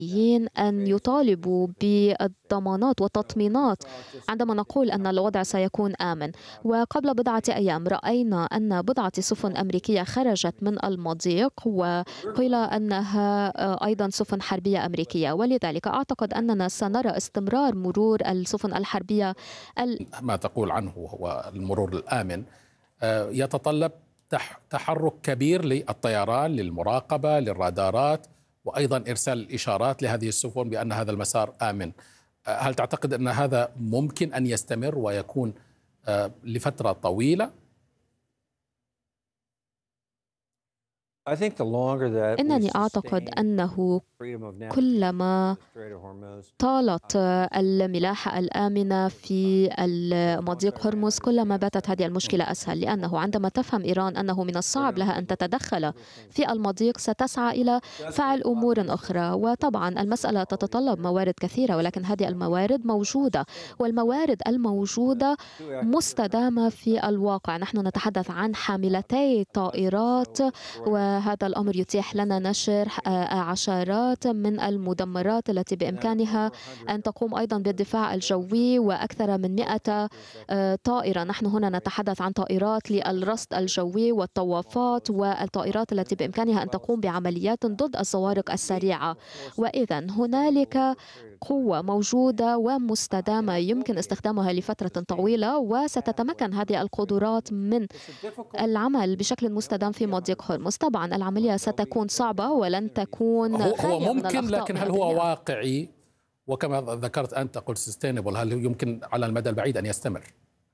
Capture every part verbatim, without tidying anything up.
أن يطالبوا بالضمانات والتطمينات عندما نقول أن الوضع سيكون آمن. وقبل بضعة أيام رأينا أن بضعة سفن أمريكية خرجت من المضيق وقيل أنها أيضا سفن حربية أمريكية، ولذلك أعتقد أننا سنرى استمرار مرور السفن الحربية. ما تقول عنه هو المرور الآمن يتطلب تحرك كبير للطيران، للمراقبة، للرادارات، وأيضا إرسال الإشارات لهذه السفن بأن هذا المسار آمن. هل تعتقد أن هذا ممكن أن يستمر ويكون لفترة طويلة؟ إنني أعتقد أنه كلما طالت الملاحة الآمنة في مضيق هرمز كلما باتت هذه المشكلة أسهل، لأنه عندما تفهم إيران أنه من الصعب لها أن تتدخل في المضيق ستسعى إلى فعل أمور أخرى. وطبعا المسألة تتطلب موارد كثيرة، ولكن هذه الموارد موجودة، والموارد الموجودة مستدامة في الواقع. نحن نتحدث عن حاملتي طائرات، وهذا الأمر يتيح لنا نشر عشرات من المدمرات التي بإمكانها أن تقوم أيضا بالدفاع الجوي، وأكثر من مئة طائرة. نحن هنا نتحدث عن طائرات للرصد الجوي والطوافات، والطائرات التي بإمكانها أن تقوم بعمليات ضد الصواريخ السريعة. وإذا هنالك قوة موجودة ومستدامة يمكن استخدامها لفترة طويلة، وستتمكن هذه القدرات من العمل بشكل مستدام في مضيق هرمز. طبعا العملية ستكون صعبة ولن تكون هو, هو خالية ممكن، من لكن هل هو واقعي؟ وكما ذكرت أنت قلت sustainable، هل يمكن على المدى البعيد أن يستمر؟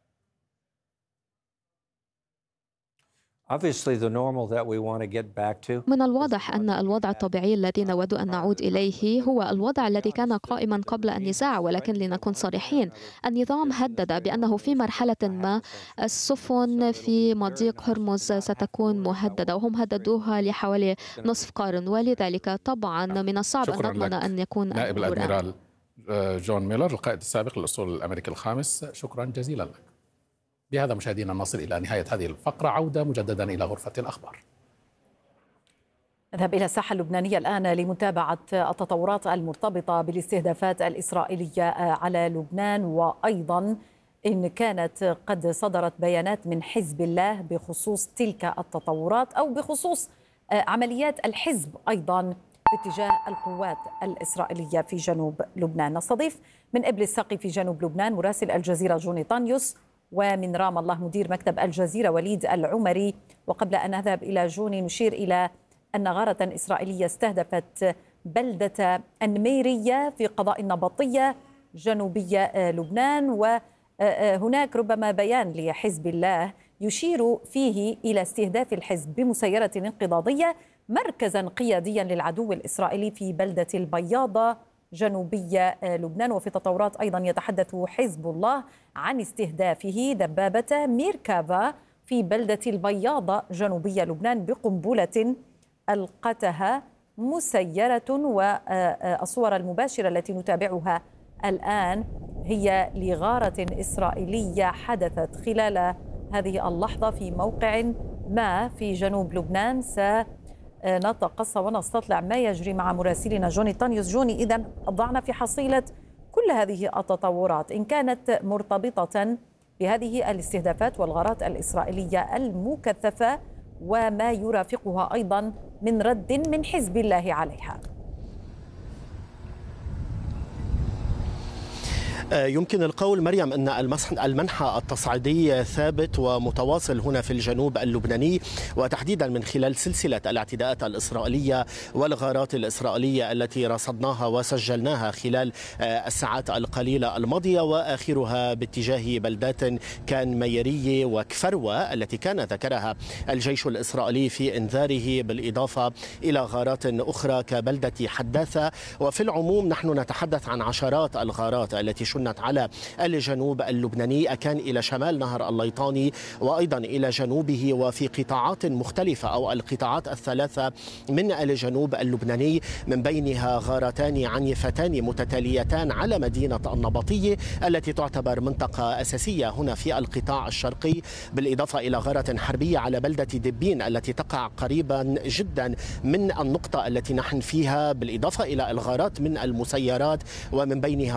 من الواضح أن الوضع الطبيعي الذي نود أن نعود إليه هو الوضع الذي كان قائما قبل النزاع، ولكن لنكون صريحين، النظام هدد بأنه في مرحلة ما السفن في مضيق هرمز ستكون مهددة، وهم هددوها لحوالي نصف قرن، ولذلك طبعا من الصعب أن نضمن أن يكون نائب الأدميرال جون ميلر القائد السابق للأسطول الأمريكي الخامس، شكرا جزيلا لك. بهذا مشاهدينا نصل إلى نهاية هذه الفقرة، عودة مجددا إلى غرفة الأخبار. نذهب إلى الساحة اللبنانية الآن لمتابعة التطورات المرتبطة بالاستهدافات الإسرائيلية على لبنان، وأيضا إن كانت قد صدرت بيانات من حزب الله بخصوص تلك التطورات أو بخصوص عمليات الحزب أيضا في اتجاه القوات الإسرائيلية في جنوب لبنان. نستضيف من إبل الساقي في جنوب لبنان مراسل الجزيرة جوني طانيوس، ومن رام الله مدير مكتب الجزيرة وليد العمري. وقبل أن نذهب إلى جوني نشير إلى أن غارة إسرائيلية استهدفت بلدة النميرية في قضاء النبطية جنوبية لبنان، وهناك ربما بيان لحزب الله يشير فيه إلى استهداف الحزب بمسيرة انقضاضية مركزا قياديا للعدو الإسرائيلي في بلدة البياضة جنوبية لبنان. وفي تطورات أيضا يتحدث حزب الله عن استهدافه دبابة ميركافا في بلدة البياضة جنوبية لبنان بقنبلة ألقتها مسيرة. والصور المباشرة التي نتابعها الآن هي لغارة إسرائيلية حدثت خلال هذه اللحظة في موقع ما في جنوب لبنان. سنتقصى ونستطلع ما يجري مع مراسلنا جوني طانيوس. جوني، إذن ضعنا في حصيلة كل هذه التطورات إن كانت مرتبطة بهذه الاستهدافات والغارات الإسرائيلية المكثفة وما يرافقها أيضا من رد من حزب الله عليها. يمكن القول مريم أن المنحى التصعيدي ثابت ومتواصل هنا في الجنوب اللبناني، وتحديدا من خلال سلسلة الاعتداءات الإسرائيلية والغارات الإسرائيلية التي رصدناها وسجلناها خلال الساعات القليلة الماضية، وآخرها باتجاه بلدات كان ميرية وكفروة التي كان ذكرها الجيش الإسرائيلي في إنذاره، بالإضافة إلى غارات أخرى كبلدة حداثة. وفي العموم نحن نتحدث عن عشرات الغارات التي شنت على الجنوب اللبناني، أكان إلى شمال نهر الليطاني وأيضا إلى جنوبه وفي قطاعات مختلفة أو القطاعات الثلاثة من الجنوب اللبناني، من بينها غارتان عنيفتان متتاليتان على مدينة النبطية التي تعتبر منطقة أساسية هنا في القطاع الشرقي، بالإضافة إلى غارة حربية على بلدة دبين التي تقع قريبا جدا من النقطة التي نحن فيها، بالإضافة إلى الغارات من المسيرات ومن بينها